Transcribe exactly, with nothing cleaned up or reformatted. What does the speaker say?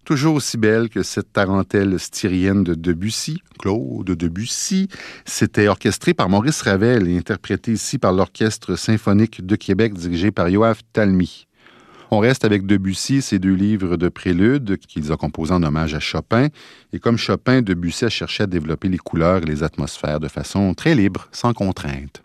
toujours aussi belle que cette tarentelle styrienne de Debussy, Claude Debussy. C'était orchestré par Maurice Ravel et interprété ici par l'Orchestre symphonique de Québec dirigé par Yoav Talmy. On reste avec Debussy, ses deux livres de préludes qu'il a composés en hommage à Chopin. Et comme Chopin, Debussy a cherché à développer les couleurs et les atmosphères de façon très libre, sans contrainte.